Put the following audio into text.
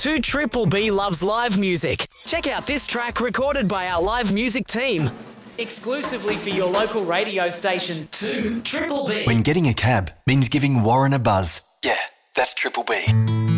2 Triple B loves live music. Check out this track recorded by our live music team. Exclusively for your local radio station, 2 Triple B. When getting a cab means giving Warren a buzz. Yeah, that's Triple B.